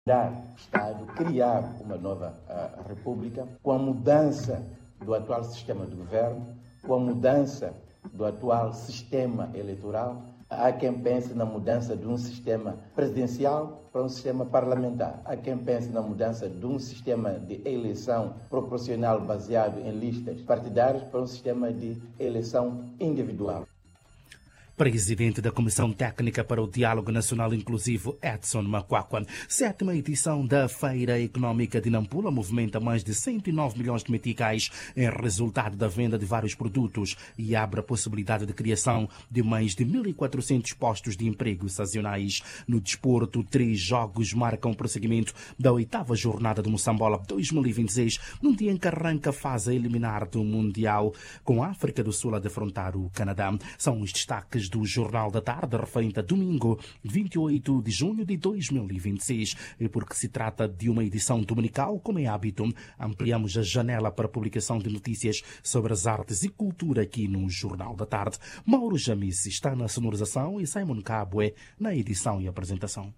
o Estado criar uma nova república com a mudança do atual sistema de governo, com a mudança do atual sistema eleitoral. Há quem pense na mudança de um sistema presidencial para um sistema parlamentar. Há quem pense na mudança de um sistema de eleição proporcional baseado em listas partidárias para um sistema de eleição individual. Presidente da Comissão Técnica para o Diálogo Nacional Inclusivo, Edson Macquaquan. 7ª edição da Feira Econômica de Nampula movimenta mais de 109 milhões de meticais em resultado da venda de vários produtos e abre a possibilidade de criação de mais de 1.400 postos de emprego sazonais. No desporto, 3 jogos marcam o prosseguimento da 8ª jornada do Moçambola 2026, num dia em que arranca a fase eliminar do Mundial, com a África do Sul a defrontar o Canadá. São os destaques do Jornal da Tarde, referente a domingo, 28 de junho de 2026. E porque se trata de uma edição dominical, como é hábito, ampliamos a janela para a publicação de notícias sobre as artes e cultura aqui no Jornal da Tarde. Mauro Jamis está na sonorização e Simon Cabue na edição e apresentação.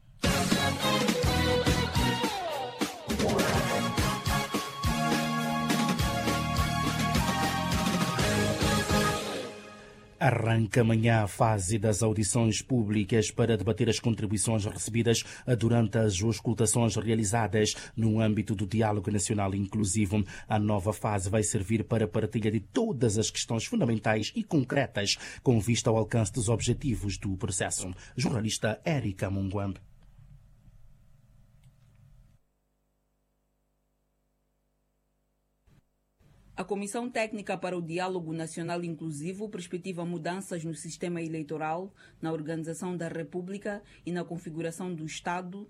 Arranca amanhã a fase das audições públicas para debater as contribuições recebidas durante as auscultações realizadas no âmbito do Diálogo Nacional Inclusivo. A nova fase vai servir para a partilha de todas as questões fundamentais e concretas com vista ao alcance dos objetivos do processo. Jornalista Érica Munguambe. A Comissão Técnica para o Diálogo Nacional Inclusivo perspectiva mudanças no sistema eleitoral, na organização da República e na configuração do Estado.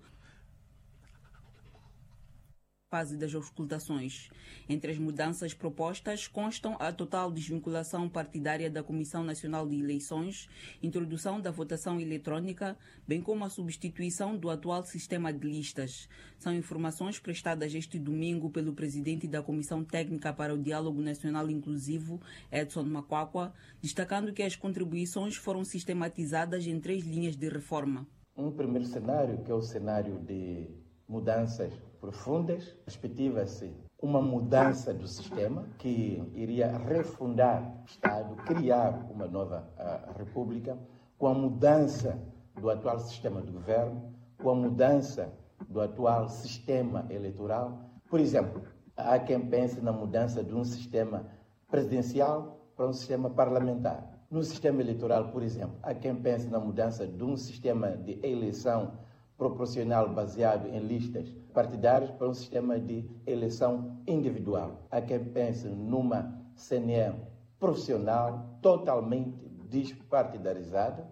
Fase das auscultações. Entre as mudanças propostas constam a total desvinculação partidária da Comissão Nacional de Eleições, introdução da votação eletrônica, bem como a substituição do atual sistema de listas. São informações prestadas este domingo pelo presidente da Comissão Técnica para o Diálogo Nacional Inclusivo, Edson Macquaquan, destacando que as contribuições foram sistematizadas em 3 linhas de reforma. Um primeiro cenário, que é o cenário de mudanças profundas, perspectiva-se uma mudança do sistema que iria refundar o Estado, criar uma nova república, com a mudança do atual sistema de governo, com a mudança do atual sistema eleitoral. Por exemplo, há quem pense na mudança de um sistema presidencial para um sistema parlamentar. No sistema eleitoral, por exemplo, há quem pense na mudança de um sistema de eleição proporcional baseado em listas partidárias para um sistema de eleição individual. Há quem pense numa CNE profissional totalmente despartidarizada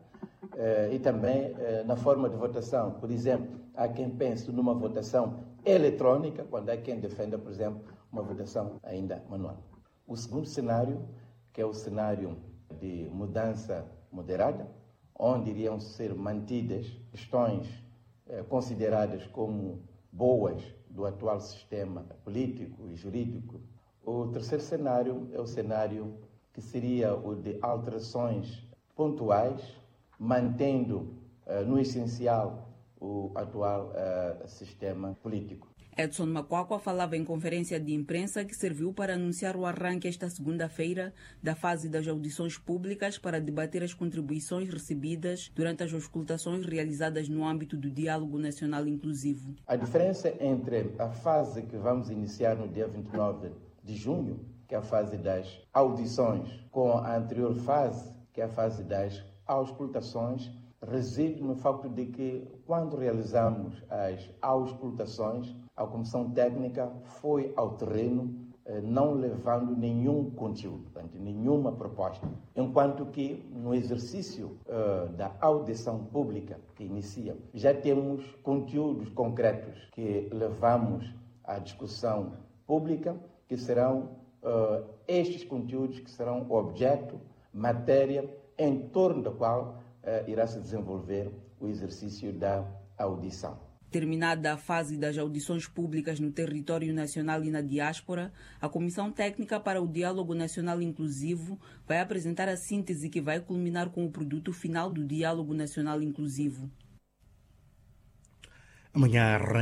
e também na forma de votação. Por exemplo, há quem pense numa votação eletrônica, quando há quem defenda, por exemplo, uma votação ainda manual. O segundo cenário, que é o cenário de mudança moderada, onde iriam ser mantidas questões consideradas como boas do atual sistema político e jurídico. O terceiro cenário é o cenário que seria o de alterações pontuais, mantendo no essencial o atual sistema político. Edson Macquaquan falava em conferência de imprensa que serviu para anunciar o arranque esta segunda-feira da fase das audições públicas para debater as contribuições recebidas durante as auscultações realizadas no âmbito do Diálogo Nacional Inclusivo. A diferença entre a fase que vamos iniciar no dia 29 de junho, que é a fase das audições, com a anterior fase, que é a fase das auscultações, reside no facto de que, quando realizamos as auscultações, a Comissão Técnica foi ao terreno, não levando nenhum conteúdo, portanto, nenhuma proposta. Enquanto que, no exercício da audição pública que inicia, já temos conteúdos concretos que levamos à discussão pública, que serão estes conteúdos que serão objeto, matéria, em torno da qual irá se desenvolver o exercício da audição. Terminada a fase das audições públicas no território nacional e na diáspora, a Comissão Técnica para o Diálogo Nacional Inclusivo vai apresentar a síntese que vai culminar com o produto final do Diálogo Nacional Inclusivo. Amanhã